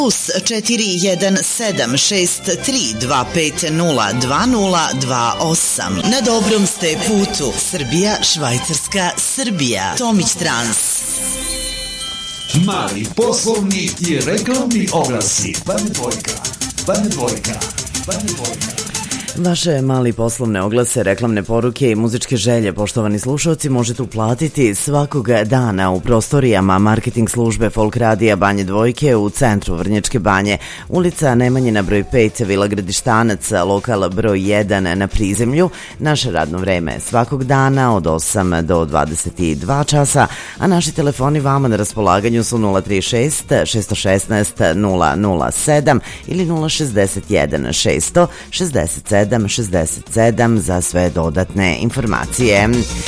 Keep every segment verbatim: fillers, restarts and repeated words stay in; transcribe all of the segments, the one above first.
plus četiri jedan sedam šest tri dva pet nula dva nula dva osam. Na dobrom ste putu. Srbija, Švajcarska, Srbija. Tomić Trans. Mali poslovni i reklamni oglasi. Pane Dvojka, Pane Dvojka, Pane Dvojka. Vaše mali poslovne oglase, reklamne poruke i muzičke želje, poštovani slušalci, možete uplatiti svakog dana u prostorijama marketing službe Folk Radija Banje Dvojke u centru Vrnjačke Banje, ulica Nemanjina broj pet, Vila Gradištanac, lokal broj jedan na prizemlju. Naše radno vreme svakog dana od osam do dvadeset dva časa, a naši telefoni vama na raspolaganju su nula tri šest šest jedan šest nula nula sedam ili nula šezdeset jedan šest šezdeset sedam šezdeset sedam za sve dodatne informacije.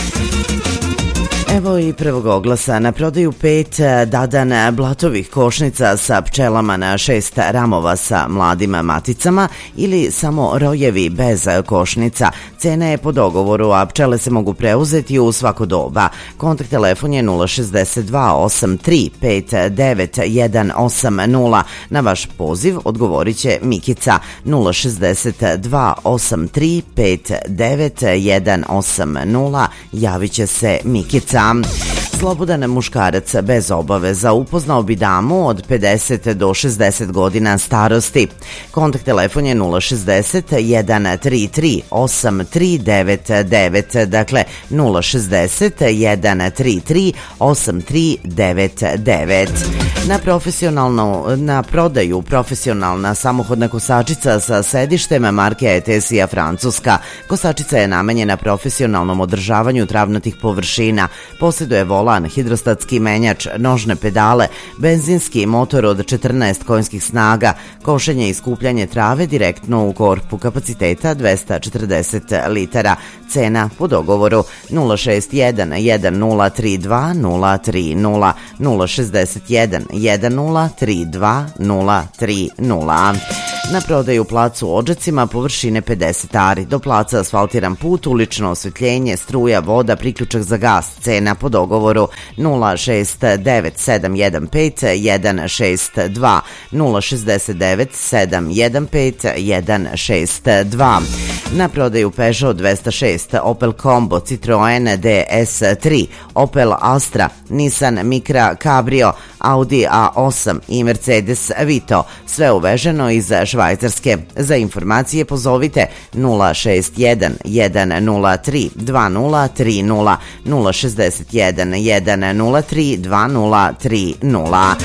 Evo i prvog oglasa. Na prodaju pet dadan blatovih košnica sa pčelama na šest ramova sa mladim maticama ili samo rojevi bez košnica. Cena je po dogovoru, a pčele se mogu preuzeti u svako doba. Kontakt telefon je nula šest dva osam tri pet devet jedan osam nula. Na vaš poziv odgovorit će Mikica. Nula šest dva osam tri pet devet jedan osam nula. Javit će se Mikica. Slobodan muškarac bez obaveza upoznao bi damu od pedeset do šezdeset godina starosti. Kontakt telefon je nula šest jedan tri tri osam tri devet devet, dakle nula šest jedan tri tri osam tri devet devet. Na profesionalno, na prodaju profesionalna samohodna kosačica sa sedištem marke Etesija Francuska. Kosačica je namenjena profesionalnom održavanju travnatih površina. Posjeduje volan, hidrostatski menjač, nožne pedale, benzinski motor od četrnaest konjskih snaga, košenje i skupljanje trave direktno u korpu, kapaciteta dvesta četrdeset litara. Cena po dogovoru nula šest jedan jedan nula tri dva nula tri nula, nula šest jedan jedan nula tri dva nula tri nula. Na prodaju placu u Odžacima površine pedeset ari. Do placa asfaltiran put, ulično osvetljenje, struja, voda, priključak za gas. Cena po dogovoru nula šest devet sedam jedan pet jedan šest dva, nula šest devet sedam jedan pet jedan šest dva. Na prodaju Peugeot dvesta šest, Opel Combo, Citroen D S tri, Opel Astra, Nissan Micra Cabrio, Audi A osam i Mercedes Vito. Sve uveženo iz Švajcarske. Za informacije pozovite nula šest jedan jedan nula tri dva nula tri nula, nula šest jedan jedan nula tri dva nula tri nula.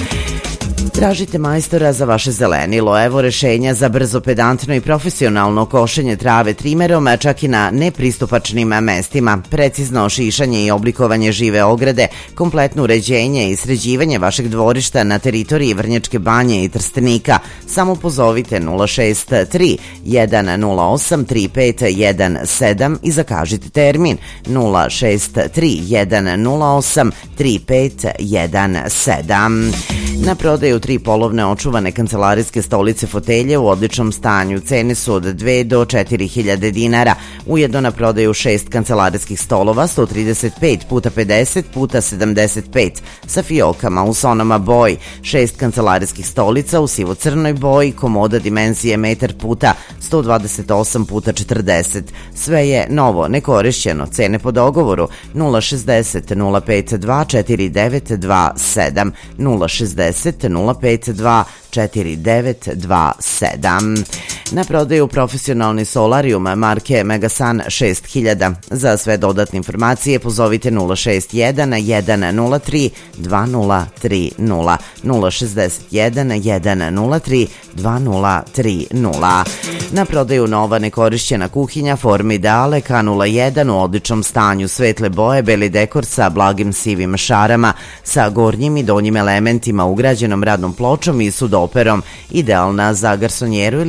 Tražite majstora za vaše zelenilo. Evo rešenja za brzo, pedantno i profesionalno košenje trave trimerom, čak i na nepristupačnim mestima, precizno šišanje i oblikovanje žive ograde, kompletno uređenje i sređivanje vašeg dvorišta na teritoriji Vrnjačke Banje i Trstenika. Samo pozovite nula šest tri jedan nula osam tri pet jedan sedam i zakažite termin nula šest tri jedan nula osam tri pet jedan sedam. Na prodaju tri polovne očuvane kancelarijske stolice fotelje u odličnom stanju. Cene su od dve do četiri hiljade dinara. Ujedno na prodaju šest kancelarijskih stolova sto trideset pet puta pedeset puta sedamdeset pet sa fiokama u sonama boji. Šest kancelarijskih stolica u sivo-crnoj boji, komoda dimenzije metar puta sto dvadeset osam puta četrdeset. Sve je novo, nekorišćeno. Cene po dogovoru nula šest nula pet dva četiri devet dva sedam, nula šest nula pet dva četiri devet dva sedam. Na prodaju profesionalni solarijum marke Megasan šest hiljada. Za sve dodatne informacije pozovite nula šest jedan jedan nula tri dva nula tri nula, nula šest jedan jedan nula tri dva nula tri nula. Na prodaju nova nekorišćena kuhinja Formidale K nula jedan u odličnom stanju, svetle boje, beli dekor sa blagim sivim šarama, sa gornjim i donjim elementima, ugrađenom radnom pločom i sudoperom, idealna za garsonjeru ili manji stan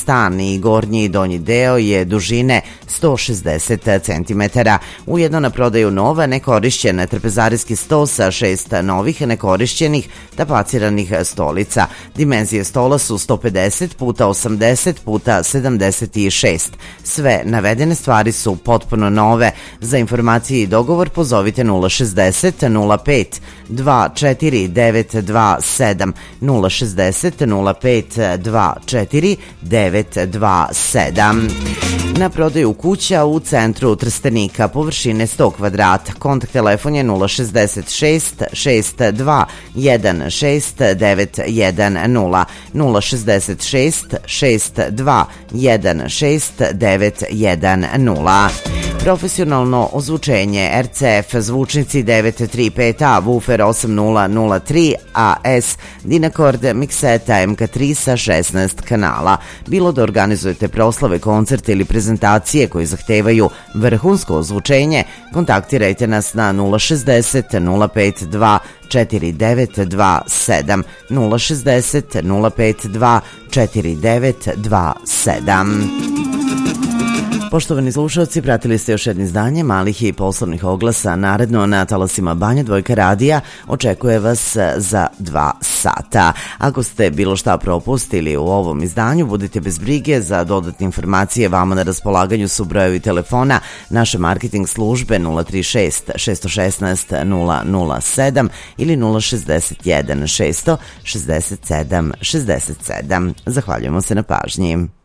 stan i gornji i donji deo je dužine sto šezdeset centimetara. Ujedno na prodaju nova nekorišćen trpezarijski sto sa šest novih nekorišćenih tapaciranih stolica. Dimenzije stola su sto pedeset puta osamdeset puta sedamdeset šest. Sve navedene stvari su potpuno nove. Za informacije i dogovor pozovite nula šezdeset nula pet dva četiri devet dva sedam, nula šezdeset nula pet dva četiri devet dva sedam. Na prodaju kuća u centru Trstenika, površine sto kvadrata. Kontakt telefon je nula šezdeset šest šest dva jedan šest devet jedan nula, nula šezdeset šest šest dva jedan šest devet jedan nula. Profesionalno ozvučenje R C F zvučnici devet tri pet A, Woofer osam nula nula tri A S, Dynacord mikseta M K tri sa šesnaest kanala. Bilo da organizujete proslave, koncerte ili prezentacije koji zahtevaju vrhunsko ozvučenje, kontaktirajte nas na nula šezdeset nula pet dva četiri devet dva sedam, nula šezdeset nula pet dva četiri devet dva sedam. Poštovani slušalci, pratili ste još jedno izdanje malih i poslovnih oglasa. Naredno na talasima Banja Dvojka radija očekuje vas za dva sata. Ako ste bilo šta propustili u ovom izdanju, budite bez brige. Za dodatne informacije vama na raspolaganju su brojevi telefona naše marketing službe nula tri šest šest jedan šest nula nula sedam ili nula šezdeset jedan šest šezdeset sedam šezdeset sedam. Zahvaljujemo se na pažnji.